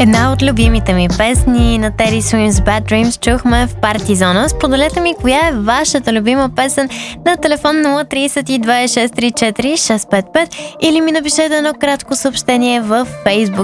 Една от любимите ми песни на Teddy Swims Bad Dreams чухме в Парти Зона. Споделете ми коя е вашата любима песен на телефон 032 634 655 или ми напишете едно кратко съобщение в Facebook.